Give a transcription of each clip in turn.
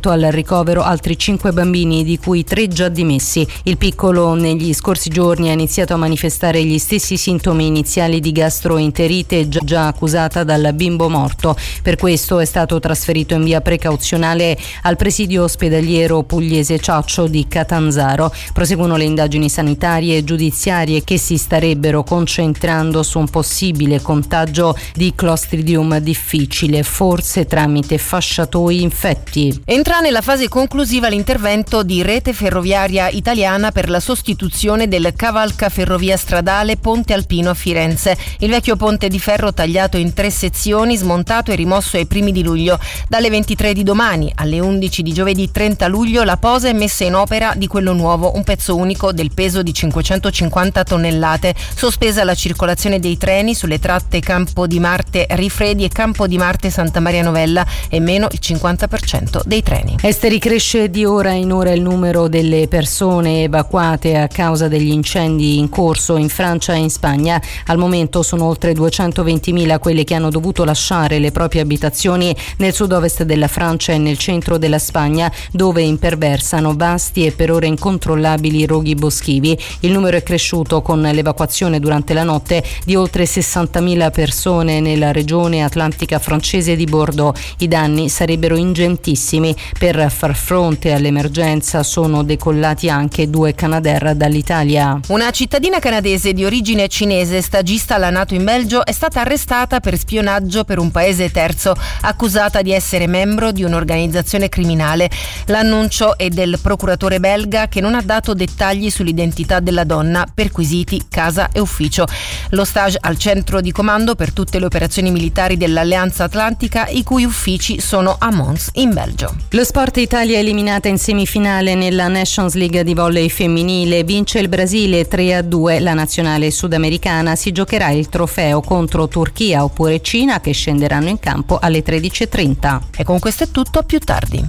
costretto al ricovero altri 5 bambini, di cui 3 già dimessi. Il piccolo negli scorsi giorni ha iniziato a manifestare gli stessi sintomi iniziali di gastroenterite già accusata dal bimbo morto. Per questo è stato trasferito in via precauzionale al presidio ospedaliero pugliese Ciaccio di Catanzaro. Proseguono le indagini sanitarie e giudiziarie che si starebbero concentrando su un possibile contagio di Clostridium difficile, forse tramite fasciatoi infetti. Entra nella fase conclusiva l'intervento di Rete Ferroviaria Italiana per la sostituzione del cavalcaferrovia stradale Ponte Alpino a Firenze. Il vecchio ponte di ferro tagliato in 3 sezioni, smontato e rimosso ai primi di luglio. Dalle 23 di domani alle 11 di giovedì 30 luglio la posa e messa in opera di quello nuovo, un pezzo unico del peso di 550 tonnellate. Sospesa la circolazione dei treni sulle tratte Campo di Marte Rifredi e Campo di Marte Santa Maria Novella e meno il 50% dei treni. Esteri, cresce di ora in ora il numero delle persone evacuate a causa degli incendi in corso in Francia e in Spagna. Al momento sono oltre 220.000 quelle che hanno dovuto lasciare le proprie abitazioni nel sud-ovest della Francia e nel centro della Spagna, dove imperversano vasti e per ora incontrollabili roghi boschivi. Il numero è cresciuto con l'evacuazione durante la notte di oltre 60.000 persone nella regione atlantica francese di Bordeaux. I danni sarebbero ingentissimi. Per far fronte all'emergenza sono decollati anche 2 Canadair dall'Italia. Una cittadina canadese di origine cinese, stagista alla NATO in Belgio, è stata arrestata per spionaggio per un paese terzo, accusata di essere membro di un'organizzazione criminale. L'annuncio è del procuratore belga, che non ha dato dettagli sull'identità della donna, perquisiti casa e ufficio. Lo stage al centro di comando per tutte le operazioni militari dell'Alleanza Atlantica, i cui uffici sono a Mons in Belgio. Lo Sport Italia è eliminata in semifinale nella Nations League di volley femminile. Vince il Brasile 3-2. La nazionale sudamericana si giocherà il trofeo contro Turchia oppure Cina, che scenderanno in campo alle 13.30. E con questo è tutto, a più tardi.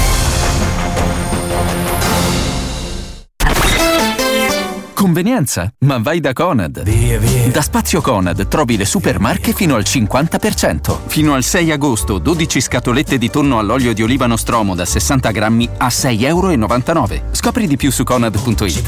Convenienza, ma vai da Conad. Via. Da Spazio Conad trovi le super marche fino al 50%. Fino al 6 agosto 12 scatolette di tonno all'olio di oliva Nostromo da 60 grammi a €6,99. Scopri di più su conad.it.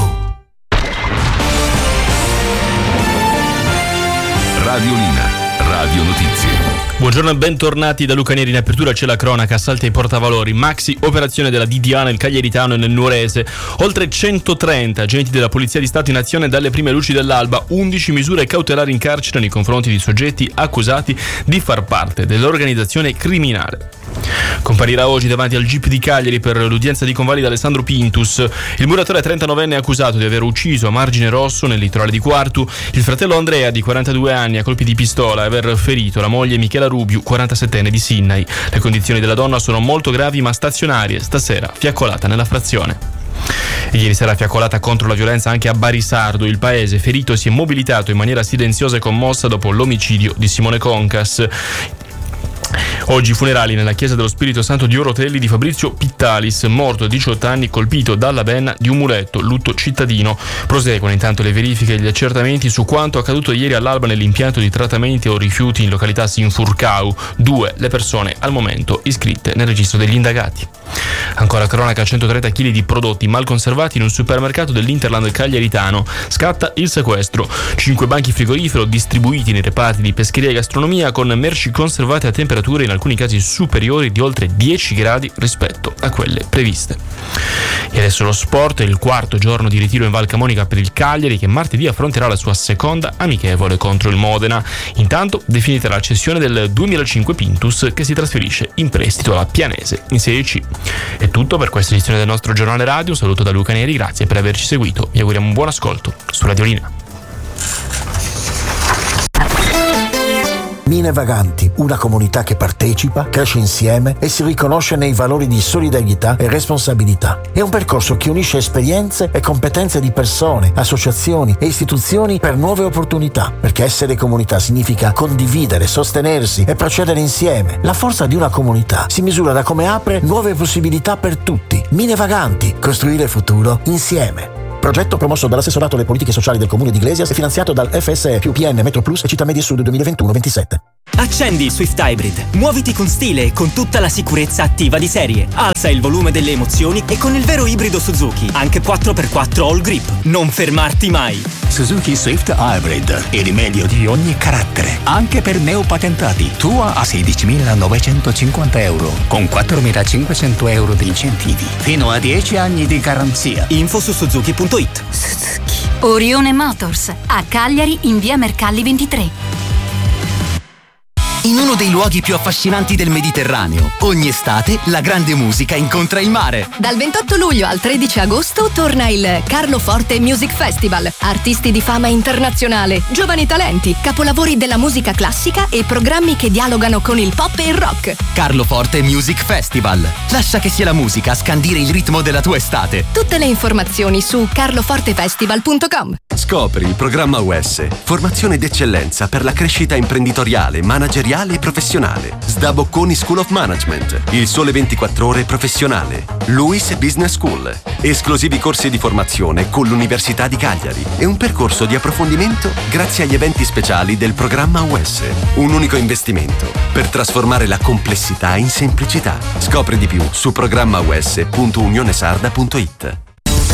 Radiolina, Radio Notizie. Buongiorno e bentornati da Luca Neri. In apertura c'è la cronaca, assalti ai portavalori, maxi operazione della DDA nel Cagliaritano e nel Nuorese. Oltre 130 agenti della Polizia di Stato in azione dalle prime luci dell'alba, 11 misure cautelari in carcere nei confronti di soggetti accusati di far parte dell'organizzazione criminale. Comparirà oggi davanti al GIP di Cagliari per l'udienza di convalida Alessandro Pintus. Il muratore 39enne è accusato di aver ucciso a Margine Rosso, nel litorale di Quartu, il fratello Andrea di 42 anni a colpi di pistola e aver ferito la moglie Michela Rubiu, 47enne di Sinnai. Le condizioni della donna sono molto gravi ma stazionarie. Stasera fiaccolata nella frazione. E ieri sera fiaccolata contro la violenza anche a Barisardo. Il paese ferito si è mobilitato in maniera silenziosa e commossa dopo l'omicidio di Simone Concas. Oggi funerali nella chiesa dello Spirito Santo di Orotelli di Fabrizio Pittalis, morto a 18 anni colpito dalla benna di un muletto, lutto cittadino. Proseguono intanto le verifiche e gli accertamenti su quanto accaduto ieri all'alba nell'impianto di trattamento o rifiuti in località Sinfurcau. 2 le persone al momento iscritte nel registro degli indagati. Ancora cronaca, 130 kg di prodotti mal conservati in un supermercato dell'Interland cagliaritano. Scatta il sequestro. 5 banchi frigorifero distribuiti nei reparti di pescheria e gastronomia con merci conservate a temperature in alcuni casi superiori di oltre 10 gradi rispetto a quelle previste. E adesso lo sport, il 4º giorno di ritiro in Val Camonica per il Cagliari, che martedì affronterà la sua seconda amichevole contro il Modena. Intanto definita la cessione del 2005 Pintus, che si trasferisce in prestito alla Pianese in Serie C. È tutto per questa edizione del nostro giornale radio. Un saluto da Luca Neri, grazie per averci seguito. Vi auguriamo un buon ascolto su Radiolina. Mine Vaganti, una comunità che partecipa, cresce insieme e si riconosce nei valori di solidarietà e responsabilità. È un percorso che unisce esperienze e competenze di persone, associazioni e istituzioni per nuove opportunità, perché essere comunità significa condividere, sostenersi e procedere insieme. La forza di una comunità si misura da come apre nuove possibilità per tutti. Mine Vaganti, costruire futuro insieme. Progetto promosso dall'assessorato alle politiche sociali del comune di Iglesias e finanziato dal FSE più PN Metro Plus e Città Media Sud 2021-27. Accendi il Swift Hybrid. Muoviti con stile e con tutta la sicurezza attiva di serie. Alza il volume delle emozioni e con il vero ibrido Suzuki, anche 4x4 All Grip. Non fermarti mai. Suzuki Swift Hybrid, il meglio di ogni carattere, anche per neopatentati. Tua a 16.950 euro, con 4.500 euro di incentivi, fino a 10 anni di garanzia. Info su Suzuki.it. Suzuki. Orione Motors, a Cagliari in via Mercalli 23. In uno dei luoghi più affascinanti del Mediterraneo, ogni estate la grande musica incontra il mare. Dal 28 luglio al 13 agosto torna il Carlo Forte Music Festival. Artisti di fama internazionale, giovani talenti, capolavori della musica classica e programmi che dialogano con il pop e il rock. Carlo Forte Music Festival. Lascia che sia la musica a scandire il ritmo della tua estate. Tutte le informazioni su carlofortefestival.com. Scopri il programma US, formazione d'eccellenza per la crescita imprenditoriale, manageriale e professionale. SDA Bocconi School of Management, il Sole 24 Ore professionale, Lewis Business School, esclusivi corsi di formazione con l'Università di Cagliari e un percorso di approfondimento grazie agli eventi speciali del programma US. Un unico investimento per trasformare la complessità in semplicità. Scopri di più su programmaus.unionesarda.it.